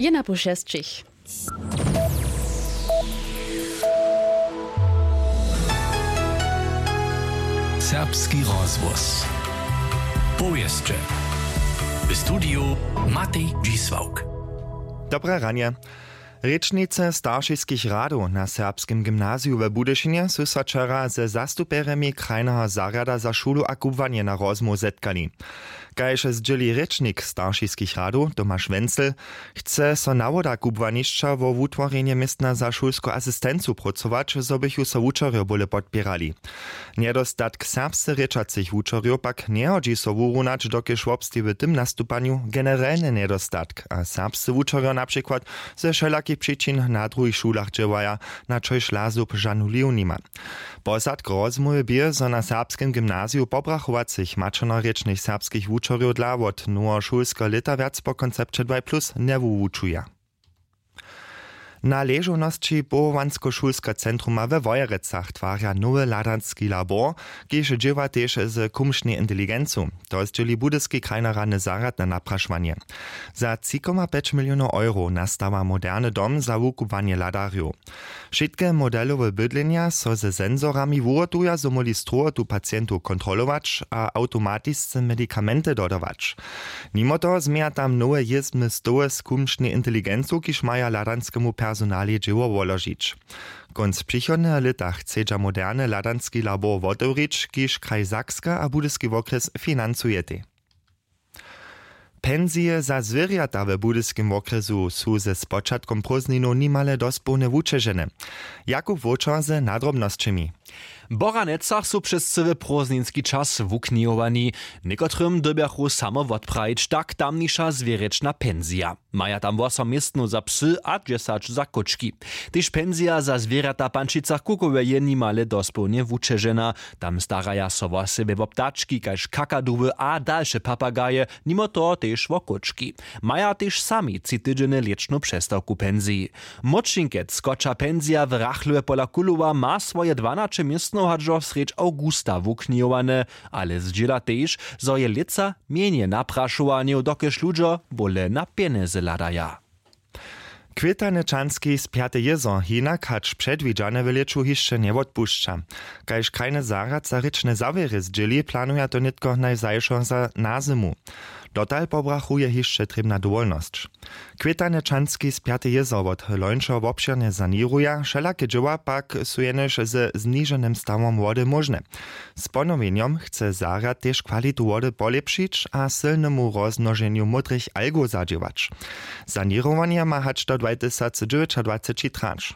Jena po 6. Serbski rozvoz. Powieszcze. W studiu Matej Dzisłauk. Dobre ranie. Rečnice staršijskich radov na serbskim gymnaziu w Budyszynie su so wczera ze zastuperemi krajnego zarada za šulu a kubwanie na rozmow zetkali. Kaž zdźeli rečnik staršijskich radov Tomasz Wenzel chce so nawoda kubwanišća wo wutworjenje mestna za šulsku asistencu pracować, zo bychu so wučerjo bole podpierali. Niedostatk serbsce rečacich wučerjo pak nie hodzi so wurunać, dokiż wobsti w tym nastupanju generalny niedostatk, a serbscy wučerjo na przykład ze wszelakich przyczyn na drugich szulach dziewaja, na czojż lazub żanuliu nima. Posadk rozmowy bie, zo na serbskim gymnaziu pobrachowacich mačernorečnych serbskich wučerjo dla wot nowo šulsko leta viac po koncepcie 2+ nie wučuja. Na ležovnosti pohowansko-šulska centruma we Wojerecach twarja nowy ladanski labor, kiež dziewa też z kumsznej inteligencu. To jest dzieli budyski krajnorany zarad na napraszwanie. Za 3,5 milionów euro nastawa moderny dom za wukuwanie ladarju. Wszystkie modelowe bydlenia so ze senzorami wurotuja, so moli stroju pacjentu kontrolować, a automatisce medikamenty dodawać. Mimo to zmienia tam nowe jezmy stoły z kumsznej inteligencu, kiż maja ladanskiemu personali dzieło woložić. Konc przychodnych latach chce moderne ladanski labor wotewrić, kiż kraj Sakska a budyski okres finansujete. Pensje za zwierzęta w budyskim okresu su ze spočatkom prózdninu nimale dospólne wučežene. Jakub Wočar ze nadrobnosćemi. Boranecach su przez cały prózdninski czas wuknijowani. Niekotrym dobiachu samo wotprajić tak tamnisza zwiereczna pensja. Maja tam 8 miestnu za psy a 10 za koczki. Tyż pensja za zwierzęta pančicach kukowe je nimale dospólnie wučežena. Tam staraja so o sebe wo ptaczki, kaž kakadówy a dalsze papagaje, mimo to też wo koczki. Maja też sami cytydzene lieczną przestawku pensji. Močinkec skocza pensja w Rachlue pola Kuluwa ma swoje 12 miestno hadżo wsrecz augusta wuknijowane, ale zdziela też, zo je lica mienie napraszowaniu, dokeż ludzie bole na pieniądze ladaja. Kwietanečanski z 5. jezo hinak hacz przedwidziane w leczu jeszcze nie odpuszcza. Kaž krajny zarad za ryczne zawiery zdzieli planuje to nitko najzajszą na zimu. Dotal pobrachuje jeszcze trybna dowolność. Kwietanečanski z 5. jezo od lończo obszerne saniruje, wszelakie dzieła pak su jenoż ze zniženym stawom wody możne. Z ponowieniem chce zarad też kwalitu wody polepszyć, a silnemu rozmnożeniu modrych algów zadziewać. Sanirowanie ma hacz do 2029.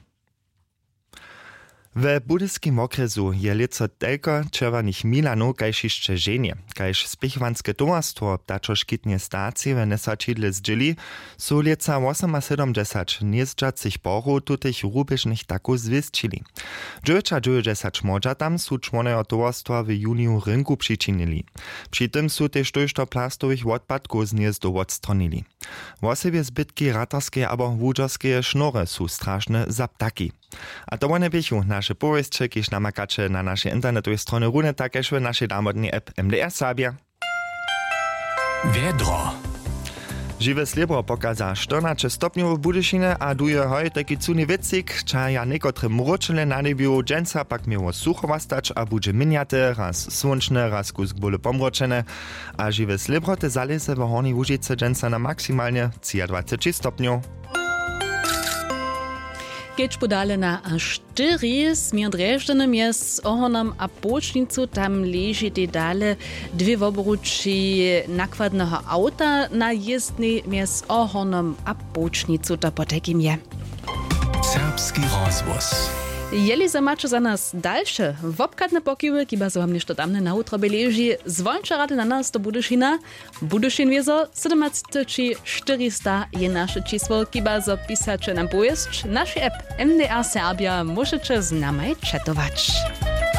W budyskim okresu je lico telko czerwonych milanów, kaž jeszcze żenie. Kaž spichwanskie towarstwo ptaczo szkitnie stacje w nesačidle zdzieli, su lica 78 niezdżacych porów tutych rubežnych taku zwiestčili. 9 modża tam su członejo towarstwa w juniu rynku przyczynili. Przy tym su też do plastowych odpadków z gniezdo odstronili. Wosebie zbytki ratarskie abo wudżerskie sznory su straszne za ptaki. A to one bychu nasze powieści, kiż namakacze na naszej internetowej stronie rune, takeż w naszej damodnej app MDR Sabia. Wiedro. Żywe slibro pokaza 14 stopniów w Budyszynie, a duje hoj taki cudny wiecik, cza ja niekotrym mroczele na nebiu, dżęca pak miało sucho wastać, a budzie miniate, raz słonczne, raz kusk bole pomroczene, a żywe slibro te zaleze w Hornej Łužice dżęca na maksymalnie 23 stopniów. Keď podale na 4, smier Dreždenem je s ohonom a počnicu, tam leži dale 2 obruči nakładnego auta na jezdni mies ohonom a počnicu, to potekim je. Serbski rozvoz. Jeli za mačo za nas dalsze wobkadne pokiwy, kiba so wam nešto tamne na utro beleži, zvonča rady na nas do Budyšina. Budyšin wiezo 400 je nasze číslo, kiba so pisače nam poješć. Naši app MDR Serbia możecie z nami chatować.